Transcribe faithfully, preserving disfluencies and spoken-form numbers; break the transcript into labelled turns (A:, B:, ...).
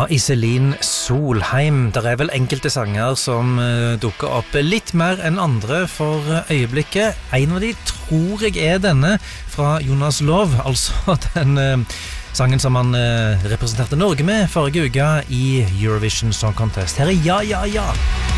A: Iselin Solheim. Det er vel enkelte sanger som uh, dukker opp litt mer enn andre for uh, øyeblikket. En av de tror jeg er denne fra Jonas Love, altså den uh, sangen som han uh, representerte Norge med forrige uke i Eurovision Song Contest. Her er Ja, Ja, Ja.